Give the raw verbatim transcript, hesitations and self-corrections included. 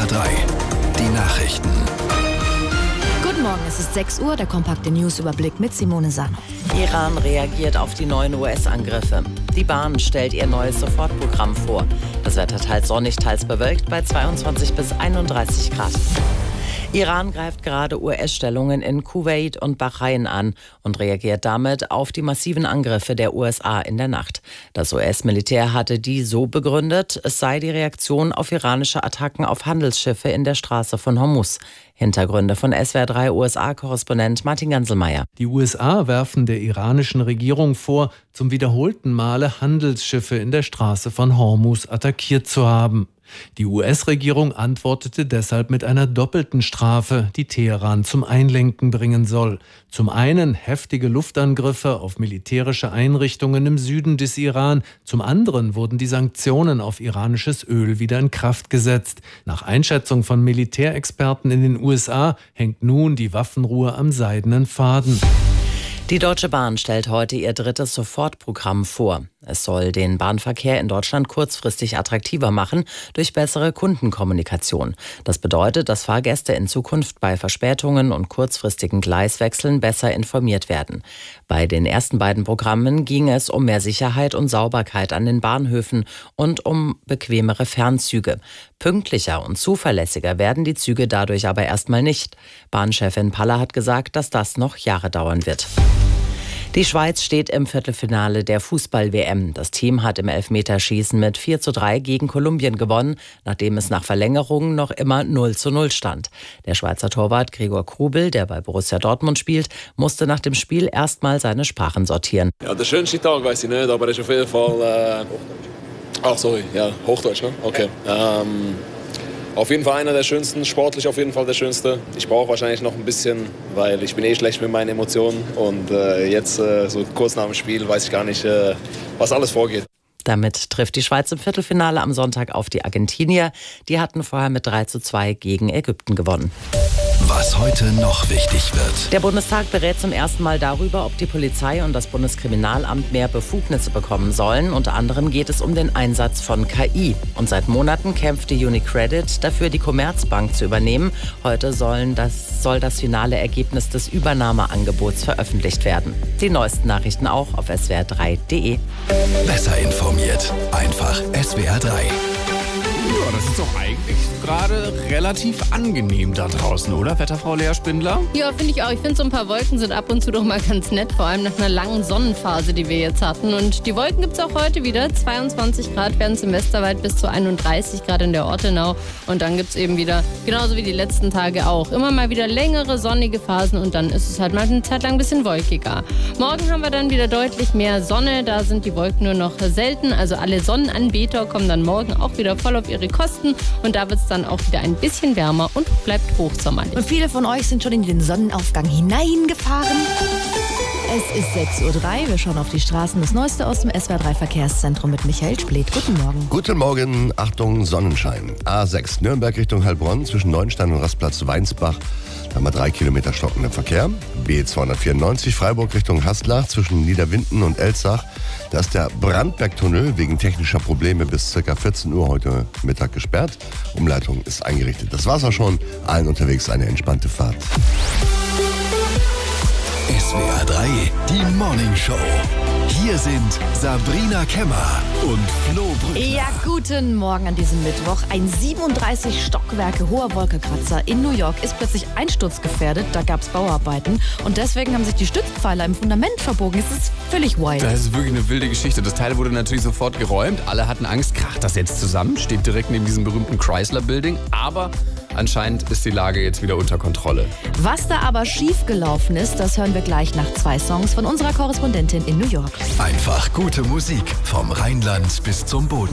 R drei, die Nachrichten. Guten Morgen, es ist sechs Uhr, der kompakte Newsüberblick mit Simone Sano. Iran reagiert auf die neuen U S-Angriffe. Die Bahn stellt ihr neues Sofortprogramm vor. Das Wetter teils sonnig, teils bewölkt bei zweiundzwanzig bis einunddreißig Grad. Iran greift gerade U S-Stellungen in Kuwait und Bahrain an und reagiert damit auf die massiven Angriffe der U S A in der Nacht. Das U S-Militär hatte die so begründet, es sei die Reaktion auf iranische Attacken auf Handelsschiffe in der Straße von Hormuz. Hintergründe von S W R drei U S A-Korrespondent Martin Ganselmeier. Die U S A werfen der iranischen Regierung vor, zum wiederholten Male Handelsschiffe in der Straße von Hormuz attackiert zu haben. Die U S-Regierung antwortete deshalb mit einer doppelten Strafe, die Teheran zum Einlenken bringen soll. Zum einen heftige Luftangriffe auf militärische Einrichtungen im Süden des Iran, zum anderen wurden die Sanktionen auf iranisches Öl wieder in Kraft gesetzt. Nach Einschätzung von Militärexperten in den U S A hängt nun die Waffenruhe am seidenen Faden. Die Deutsche Bahn stellt heute ihr drittes Sofortprogramm vor. Es soll den Bahnverkehr in Deutschland kurzfristig attraktiver machen durch bessere Kundenkommunikation. Das bedeutet, dass Fahrgäste in Zukunft bei Verspätungen und kurzfristigen Gleiswechseln besser informiert werden. Bei den ersten beiden Programmen ging es um mehr Sicherheit und Sauberkeit an den Bahnhöfen und um bequemere Fernzüge. Pünktlicher und zuverlässiger werden die Züge dadurch aber erstmal nicht. Bahnchefin Paller hat gesagt, dass das noch Jahre dauern wird. Die Schweiz steht im Viertelfinale der Fußball-W M. Das Team hat im Elfmeterschießen mit vier zu drei gegen Kolumbien gewonnen, nachdem es nach Verlängerung noch immer null zu null stand. Der Schweizer Torwart Gregor Krubel, der bei Borussia Dortmund spielt, musste nach dem Spiel erstmal seine Sprachen sortieren. Ja, der schönste Tag weiß ich nicht, aber es ist auf jeden Fall... Äh Ach, sorry, ja, Hochdeutsch, ne? Okay. Ähm Auf jeden Fall einer der schönsten, sportlich auf jeden Fall der schönste. Ich brauche wahrscheinlich noch ein bisschen, weil ich bin eh schlecht mit meinen Emotionen. Und äh, jetzt, äh, so kurz nach dem Spiel, weiß ich gar nicht, äh, was alles vorgeht. Damit trifft die Schweiz im Viertelfinale am Sonntag auf die Argentinier. Die hatten vorher mit drei zu zwei gegen Ägypten gewonnen. Was heute noch wichtig wird. Der Bundestag berät zum ersten Mal darüber, ob die Polizei und das Bundeskriminalamt mehr Befugnisse bekommen sollen. Unter anderem geht es um den Einsatz von K I. Und seit Monaten kämpft die UniCredit dafür, die Commerzbank zu übernehmen. Heute sollen das, soll das finale Ergebnis des Übernahmeangebots veröffentlicht werden. Die neuesten Nachrichten auch auf S W R drei punkt de. Besser informiert. Einfach S W R drei. Ja, das ist doch eigentlich gerade relativ angenehm da draußen, oder, Wetterfrau Lea Spindler? Ja, finde ich auch. Ich finde, so ein paar Wolken sind ab und zu doch mal ganz nett, vor allem nach einer langen Sonnenphase, die wir jetzt hatten. Und die Wolken gibt es auch heute wieder. zweiundzwanzig Grad werden im Westerwald bis zu einunddreißig Grad in der Ortenau. Und dann gibt es eben wieder, genauso wie die letzten Tage auch, immer mal wieder längere sonnige Phasen und dann ist es halt mal eine Zeit lang ein bisschen wolkiger. Morgen haben wir dann wieder deutlich mehr Sonne. Da sind die Wolken nur noch selten. Also alle Sonnenanbeter kommen dann morgen auch wieder voll auf ihre Kosten. Und da wird es dann auch wieder ein bisschen wärmer und bleibt hochsommerlich. Und viele von euch sind schon in den Sonnenaufgang hineingefahren. Es ist sechs Uhr drei, wir schauen auf die Straßen. Das Neueste aus dem S W R drei Verkehrszentrum mit Michael Spleth. Guten Morgen. Guten Morgen, Achtung, Sonnenschein. A sechs Nürnberg Richtung Heilbronn zwischen Neuenstein und Rastplatz Weinsbach. Da haben wir drei Kilometer stockenden Verkehr. B zweihundertvierundneunzig Freiburg Richtung Haslach zwischen Niederwinden und Elzach. Da ist der Brandbergtunnel wegen technischer Probleme bis ca. vierzehn Uhr heute Mittag gesperrt. Umleitung ist eingerichtet. Das war's auch schon. Allen unterwegs eine entspannte Fahrt. S W R drei, die Morning Show. Hier sind Sabrina Kemmer und Flo Brückner. Ja, guten Morgen an diesem Mittwoch. Ein siebenunddreißig Stockwerke hoher Wolkenkratzer in New York ist plötzlich einsturzgefährdet. Da gab es Bauarbeiten und deswegen haben sich die Stützpfeiler im Fundament verbogen. Es ist völlig wild. Das ist wirklich eine wilde Geschichte. Das Teil wurde natürlich sofort geräumt. Alle hatten Angst, kracht das jetzt zusammen? Steht direkt neben diesem berühmten Chrysler Building. Aber anscheinend ist die Lage jetzt wieder unter Kontrolle. Was da aber schiefgelaufen ist, das hören wir gleich nach zwei Songs von unserer Korrespondentin in New York. Einfach gute Musik vom Rheinland bis zum Boden.